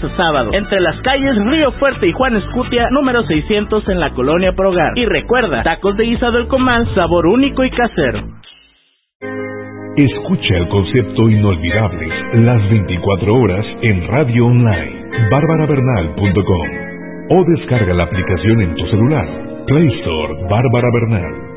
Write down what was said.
a sábado, entre las calles Río Fuerte y Juan Escutia, número 600 en la colonia Progar. Y recuerda, tacos de guisado El Comal, sabor único y casero. Escucha el concepto Inolvidables las 24 horas en radio online, barbarabernal.com, o descarga la aplicación en tu celular. Play Store Bárbara Bernal.